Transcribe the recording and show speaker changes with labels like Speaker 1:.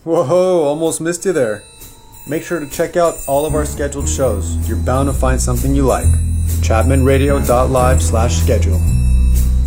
Speaker 1: Whoa, almost missed you there. Make sure to check out all of our scheduled shows. You're bound to find something you like. ChapmanRadio.live/schedule.